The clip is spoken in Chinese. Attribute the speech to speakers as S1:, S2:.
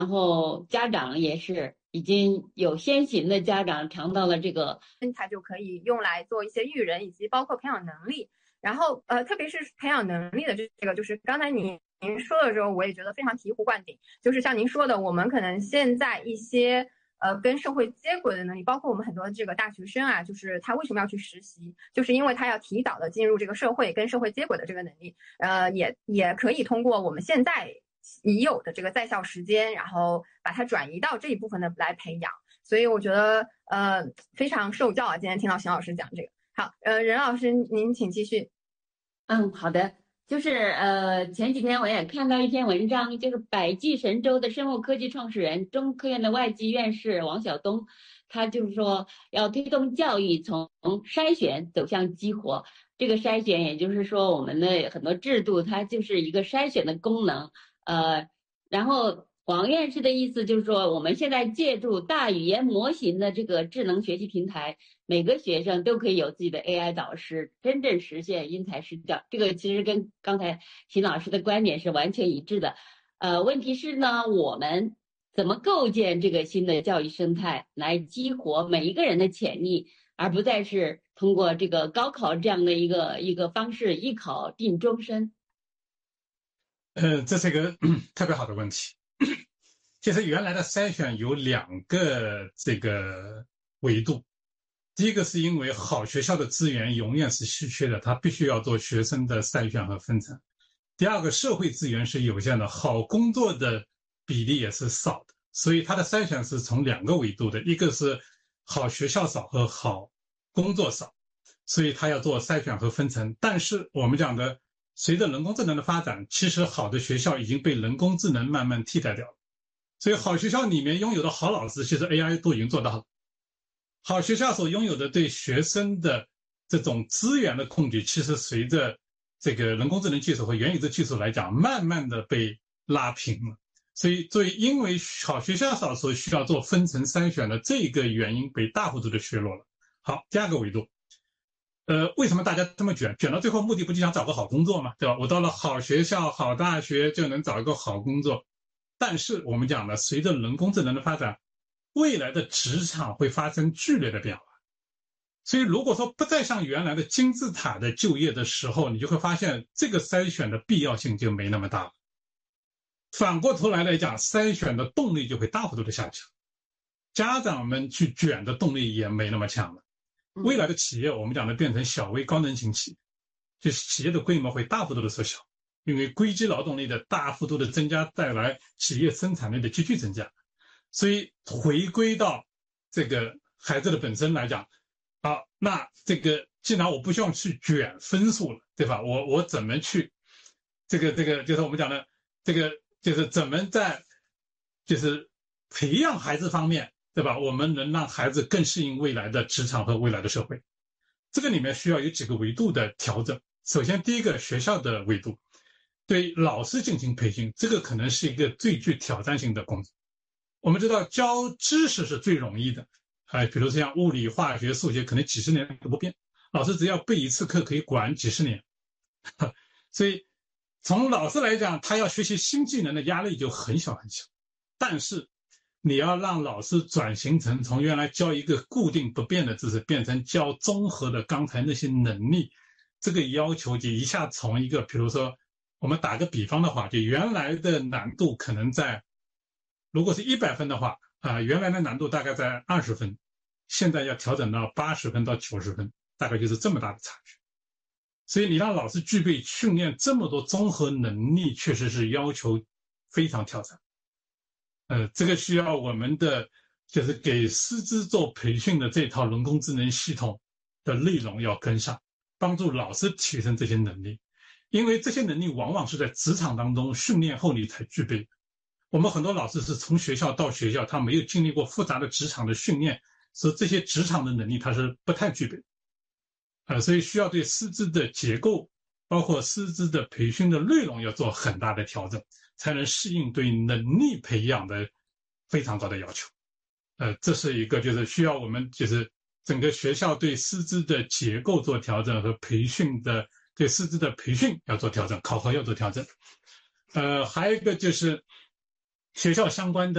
S1: 然后家长也是已经有先行的家长尝到了这个，
S2: 它就可以用来做一些育人，以及包括培养能力。然后特别是培养能力的这个，就是刚才您说的时候，我也觉得非常醍醐灌顶。就是像您说的，我们可能现在一些跟社会接轨的能力，包括我们很多这个大学生啊，就是他为什么要去实习，就是因为他要提早的进入这个社会，跟社会接轨的这个能力，也可以通过我们现在已有的这个在校时间，然后把它转移到这一部分的来培养。所以我觉得非常受教啊，今天听到邢老师讲这个。好，任老师您请继续。
S1: 好的，就是前几天我也看到一篇文章，就是百济神州的生物科技创始人、中科院的外籍院士王晓东，他就是说要推动教育从筛选走向激活。这个筛选，也就是说我们的很多制度，它就是一个筛选的功能。然后王院士的意思就是说，我们现在借助大语言模型的这个智能学习平台，每个学生都可以有自己的 AI 导师，真正实现因材施教。这个其实跟刚才秦老师的观点是完全一致的。问题是呢，我们怎么构建这个新的教育生态，来激活每一个人的潜力，而不再是通过这个高考这样的一个方式，一考定终身。
S3: 这是一个特别好的问题。其实原来的筛选有2个这个维度，第一个是因为好学校的资源永远是稀缺的，它必须要做学生的筛选和分层。第二个，社会资源是有限的，好工作的比例也是少的，所以它的筛选是从2个维度的，一个是好学校少和好工作少，所以它要做筛选和分层。但是我们讲的，随着人工智能的发展，其实好的学校已经被人工智能慢慢替代掉了。所以好学校里面拥有的好老师，其实 AI 都已经做到了。好学校所拥有的对学生的这种资源的控制，其实随着这个人工智能技术和元宇宙技术来讲，慢慢的被拉平了。所以因为好学校少所需要做分层筛选的这个原因被大幅度的削弱了。好，第二个维度，为什么大家这么卷到最后目的不就想找个好工作吗？对吧？我到了好学校、好大学就能找一个好工作。但是我们讲了，随着人工智能的发展，未来的职场会发生剧烈的变化。所以如果说不再像原来的金字塔的就业的时候，你就会发现这个筛选的必要性就没那么大了。反过头来讲，筛选的动力就会大幅度的下降，家长们去卷的动力也没那么强了。未来的企业，我们讲的变成小微高能型企业，就是企业的规模会大幅度的缩小，因为硅基劳动力的大幅度的增加带来企业生产力的急剧增加。所以回归到这个孩子的本身来讲，那这个既然我不需要去卷分数了，对吧？我怎么去这个就是我们讲的这个就是怎么在就是培养孩子方面，对吧？我们能让孩子更适应未来的职场和未来的社会。这个里面需要有几个维度的调整。首先，第一个，学校的维度，对老师进行培训，这个可能是一个最具挑战性的工作。我们知道教知识是最容易的，比如像物理、化学、数学，可能几十年都不变，老师只要备一次课可以管几十年。所以从老师来讲，他要学习新技能的压力就很小很小。但是你要让老师转型成从原来教一个固定不变的知识，变成教综合的刚才那些能力，这个要求就一下从一个，比如说我们打个比方的话，就原来的难度可能在，如果是100分的话，原来的难度大概在20分，现在要调整到80分到90分，大概就是这么大的差距。所以你让老师具备训练这么多综合能力，确实是要求非常挑战。这个需要我们的就是给师资做培训的这套人工智能系统的内容要跟上，帮助老师提升这些能力，因为这些能力往往是在职场当中训练后你才具备。我们很多老师是从学校到学校，他没有经历过复杂的职场的训练，所以这些职场的能力他是不太具备。所以需要对师资的结构，包括师资的培训的内容要做很大的调整，才能适应对能力培养的非常高的要求。这是一个就是需要我们就是整个学校对师资的结构做调整和培训的对师资的培训要做调整，考核要做调整。还有一个就是学校相关的。